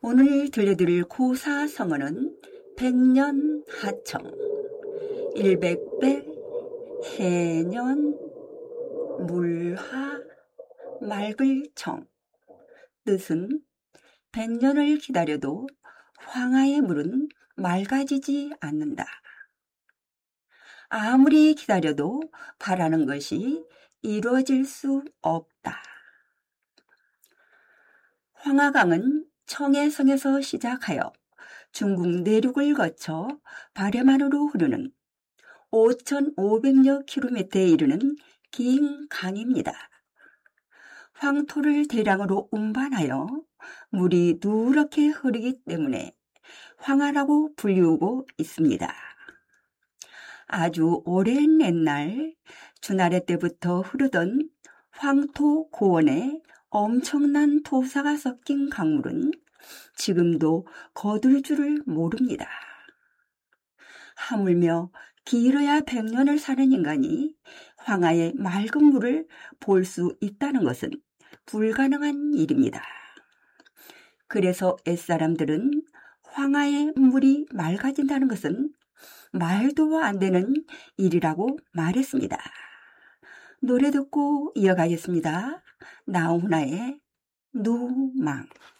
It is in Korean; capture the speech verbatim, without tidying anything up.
오늘 들려드릴 고사성어는 백년하청, 일백배, 해년, 물하, 맑을청. 뜻은 백년을 기다려도 황하의 물은 맑아지지 않는다. 아무리 기다려도 바라는 것이 이루어질 수 없다. 황하강은 청해성에서 시작하여 중국 내륙을 거쳐 발해만으로 흐르는 오천오백여 킬로미터에 이르는 긴 강입니다. 황토를 대량으로 운반하여 물이 누렇게 흐르기 때문에 황하라고 불리우고 있습니다. 아주 오랜 옛날 주나래 때부터 흐르던 황토 고원에 엄청난 토사가 섞인 강물은 지금도 거둘 줄을 모릅니다. 하물며 길어야 백년을 사는 인간이 황하의 맑은 물을 볼 수 있다는 것은 불가능한 일입니다. 그래서 옛사람들은 황하의 물이 맑아진다는 것은 말도 안 되는 일이라고 말했습니다. 노래 듣고 이어가겠습니다. 나훈아의 누망.